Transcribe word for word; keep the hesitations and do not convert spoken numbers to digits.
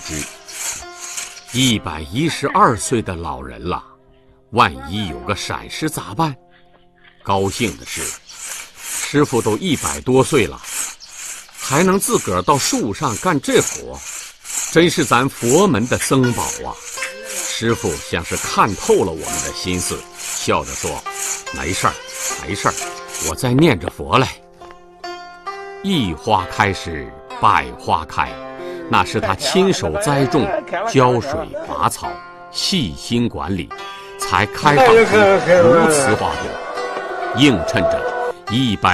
知。一百一十二岁的老人了，万一有个闪失咋办？高兴的是，师傅都一百多岁了，还能自个儿到树上干这活，真是咱佛门的僧宝啊！师傅像是看透了我们的心思，笑着说：“没事儿，没事儿，我在念着佛嘞。”一花开时，百花开，那是他亲手栽种、浇水、拔草、细心管理，才开放出如此花朵，映衬着一百。